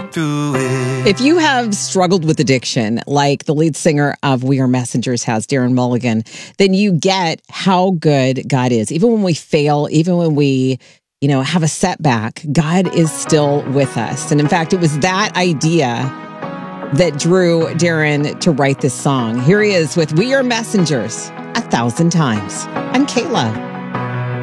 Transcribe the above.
through it. If you have struggled with addiction, like the lead singer of We Are Messengers has, Darren Mulligan, then you get how good God is. Even when we fail, even when we have a setback, God is still with us. And in fact, it was that idea that drew Darren to write this song. Here he is with We Are Messengers 1,000 Times. I'm Kayla.